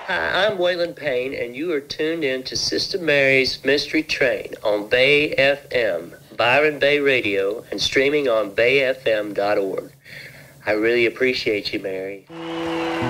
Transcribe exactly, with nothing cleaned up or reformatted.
Hi, I'm Waylon Payne, and you are tuned in to Sister Mary's Mystery Train on Bay F M, Byron Bay Radio, and streaming on bay f m dot org. I really appreciate you, Mary.